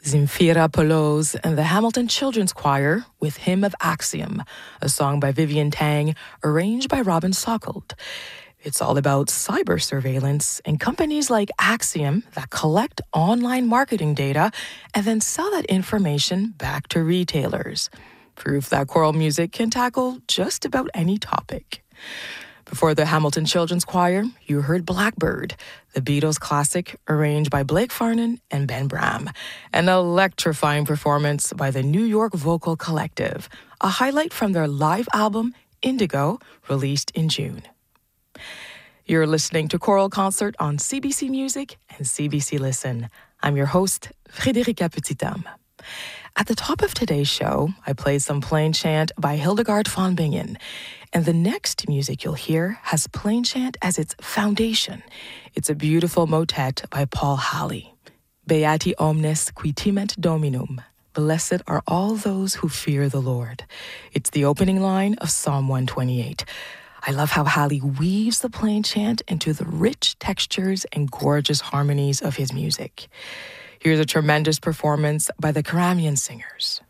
Zimfira Pelouse and the Hamilton Children's Choir with Hymn of Axiom, a song by Vivian Tang, arranged by Robin Sockold. It's all about cyber surveillance and companies like Axiom that collect online marketing data and then sell that information back to retailers. Proof that choral music can tackle just about any topic. Before the Hamilton Children's Choir, you heard Blackbird, the Beatles classic arranged by Blake Farnan and Ben Bram, an electrifying performance by the New York Vocal Collective, a highlight from their live album Indigo, released in June. You're listening to Choral Concert on CBC Music and CBC Listen. I'm your host, Frédérica Petithomme. At the top of today's show, I played some plain chant by Hildegard von Bingen, and the next music you'll hear has plain chant as its foundation. It's a beautiful motet by Paul Halley. Beati omnes qui timent Dominum. Blessed are all those who fear the Lord. It's the opening line of Psalm 128. I love how Halley weaves the plain chant into the rich textures and gorgeous harmonies of his music. Here's a tremendous performance by the Karamian Singers.